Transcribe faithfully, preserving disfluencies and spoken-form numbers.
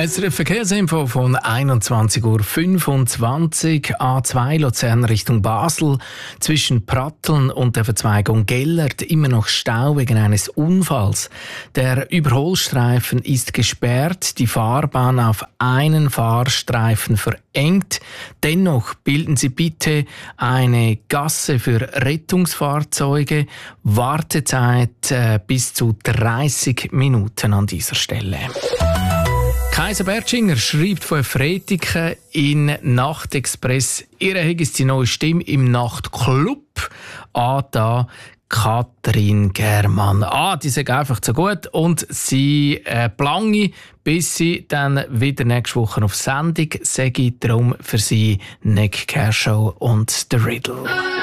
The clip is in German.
Es ist eine Verkehrsinfo von einundzwanzig Uhr fünfundzwanzig. A zwei Luzern Richtung Basel. Zwischen Pratteln und der Verzweigung Gellert immer noch Stau wegen eines Unfalls. Der Überholstreifen ist gesperrt, die Fahrbahn auf einen Fahrstreifen verengt. Dennoch bilden Sie bitte eine Gasse für Rettungsfahrzeuge. Wartezeit äh, bis zu dreißig Minuten an dieser Stelle. Kaiser Bertschinger schreibt von Fretiken in Nachtexpress. Ihr ist die neue Stimme im Nachtclub. Ah, da Katrin Germann. Ah, die sagt einfach so gut und sie äh, plange, bis sie dann wieder nächste Woche auf Sendung sage ich darum für sie Nick Kershaw und The Riddle.